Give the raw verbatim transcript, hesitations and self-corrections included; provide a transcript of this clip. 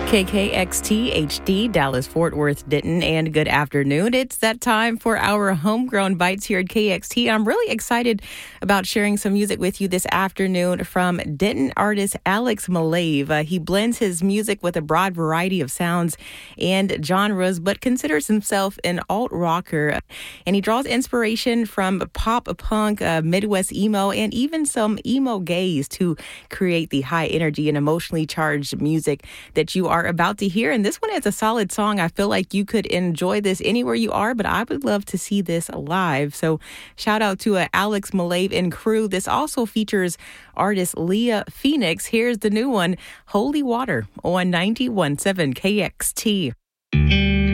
K K X T H D, Dallas, Fort Worth, Denton, and good afternoon. It's that time for our Homegrown Bites here at K X T. I'm really excited about sharing some music with you this afternoon from Denton artist Alex Maleev. Uh, he blends his music with a broad variety of sounds and genres, but considers himself an alt-rocker. And he draws inspiration from pop, punk, uh, Midwest emo, and even some emo gays to create the high energy and emotionally charged music that you are about to hear. And this one is a solid song. I feel like you could enjoy this anywhere you are, but I would love to see this live. So shout out to uh, Alex Maleev and crew. This also features artist Leah Phoenix. Here's the new one, Holy Water, on ninety-one point seven K X T.